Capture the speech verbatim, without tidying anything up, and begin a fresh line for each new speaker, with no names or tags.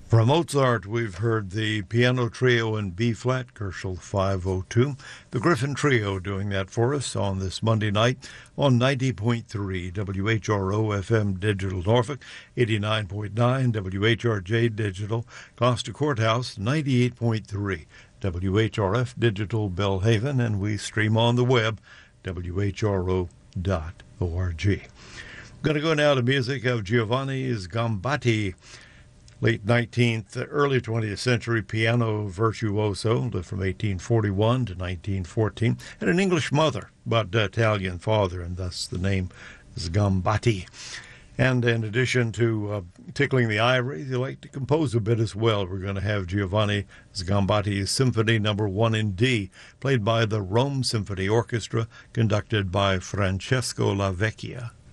From Mozart, we've heard the Piano Trio in B-flat, Gershel five oh two. The Griffin Trio doing that for us on this Monday night on ninety point three W H R O F M Digital Norfolk, eighty-nine point nine W H R J Digital, Gloucester Courthouse, ninety-eight point three W H R F Digital Belhaven, and we stream on the web, W H R O dot org. We're going to go now to music of Giovanni Sgambati. Late nineteenth, early twentieth century piano virtuoso, lived from eighteen forty-one to nineteen fourteen, had an English mother, but Italian father, and thus the name Sgambati. And in addition to uh, tickling the ivories, he liked to compose a bit as well. We're going to have Giovanni Sgambati's Symphony Number One in D, played by the Rome Symphony Orchestra, conducted by Francesco Lavecchia.